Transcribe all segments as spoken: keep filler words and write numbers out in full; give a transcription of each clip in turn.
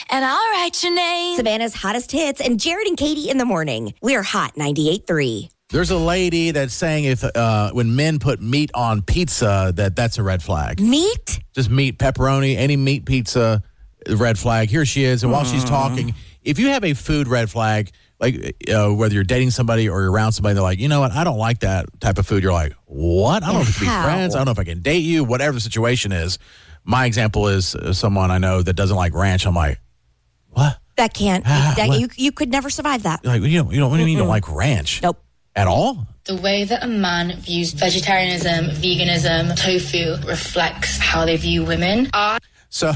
and I'll write your name. Savannah's hottest hits and Jared and Katie in the morning. We're Hot ninety-eight point three. There's a lady that's saying if uh, when men put meat on pizza, that that's a red flag. Meat? Just meat, pepperoni, any meat pizza, red flag. Here she is. And while she's talking, if you have a food red flag, like uh, whether you're dating somebody or you're around somebody, they're like, you know what, I don't like that type of food. You're like, what? I don't know if we can be How? friends. I don't know if I can date you, whatever the situation is. My example is uh, someone I know that doesn't like ranch. I'm like, what? That can't. Ah, that, what? you, you could never survive that. Like, you don't, you don't, what do you mean you don't like ranch? Nope. At all? The way that a man views vegetarianism, veganism, tofu reflects how they view women. I- So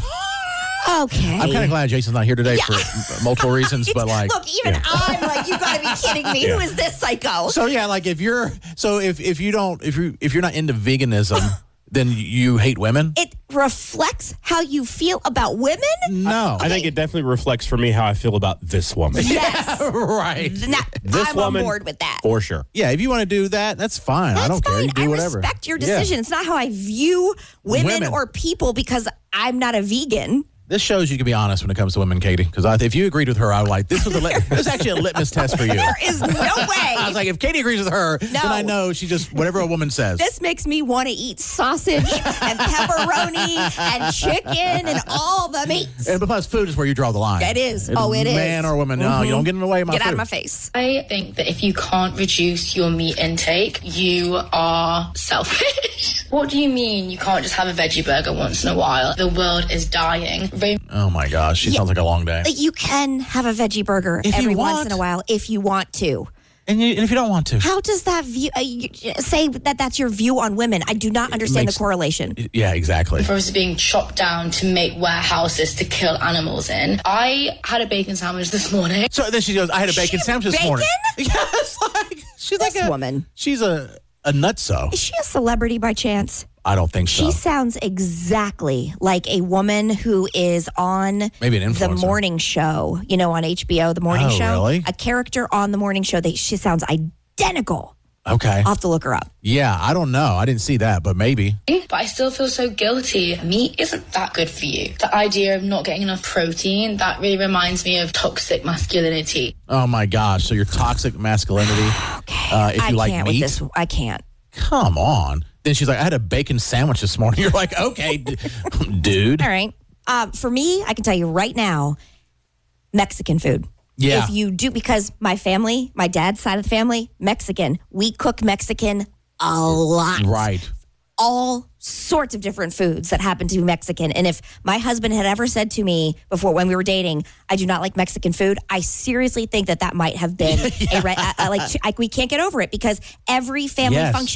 Okay. I'm kind of glad Jason's not here today Yeah. for m- multiple reasons, but like, Look, even yeah. I'm like, you gotta be kidding me. Yeah. Who is this psycho? So yeah, like if you're, so if if you don't, if you if you're not into veganism, then you hate women. It reflects how you feel about women? No, I think it definitely reflects for me how I feel about this woman. Yes. right. Now, This I'm woman, on board with that. For sure. Yeah, if you want to do that, that's fine. That's I don't fine. care. You do I whatever. respect your Yeah. decision. It's not how I view women, Women. or people because I'm not a vegan. This shows you can be honest when it comes to women, Katie. Because if you agreed with her, I was like, this was a lit- this is actually a litmus test for you. There is no way. I was like, if Katie agrees with her, then I know she just whatever a woman says. This makes me want to eat sausage and pepperoni and chicken and all the meats. And plus, food is where you draw the line. It is. It's Oh, it is. Man or woman, no, you don't get in the way of my Get food. out of my face. I think that if you can't reduce your meat intake, you are selfish. What do you mean you can't just have a veggie burger once in a while? The world is dying. Rain- Oh my gosh, she Yeah. sounds like a long day. Like, you can have a veggie burger If you every once want. in a while if you want to. And, you, and if you don't want to, How does that view uh, you, say that that's your view on women? I do not understand makes- the correlation. yeah, exactly. for us being chopped down to make warehouses to kill animals in. I had a bacon sandwich this morning. So then she goes, I had a bacon She- sandwich this bacon? morning. Yes, like she's This like a woman. She's a a nutso. Is she a celebrity by chance? I don't think so. She sounds exactly like a woman who is on Maybe an the influencer. morning show, you know, on H B O, the morning Oh, show. really? A character on the morning show. That she sounds identical. Okay. I'll have to look her up. Yeah, I don't know. I didn't see that, but maybe. But I still feel so guilty. Meat isn't that good for you. The idea of not getting enough protein, that really reminds me of toxic masculinity. Oh my gosh. So your toxic masculinity. Okay. Uh, if you I like can't meat? with this. I can't. Come on. Then she's like, I had a bacon sandwich this morning. You're like, okay, d- dude. All right. Um, for me, I can tell you right now, Mexican food. Yeah. If you do, because my family, my dad's side of the family, Mexican. We cook Mexican a lot. Right. All sorts of different foods that happen to be Mexican. And if my husband had ever said to me before when we were dating, I do not like Mexican food, I seriously think that that might have been a, re- uh, like, like we can't get over it because every family Yes. function